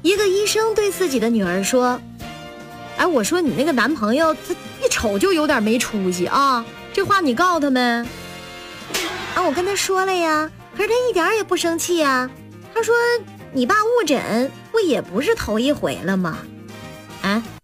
一个医生对自己的女儿说，哎，我说你那个男朋友他一瞅就有点没出息啊，这话你告他没？啊，我跟他说了呀，可是他一点也不生气呀。他说你爸误诊不也不是头一回了吗？啊，